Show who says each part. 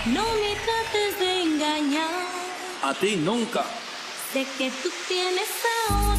Speaker 1: No me trates de engañar.
Speaker 2: A ti nunca.
Speaker 1: Sé que tú tienes ahora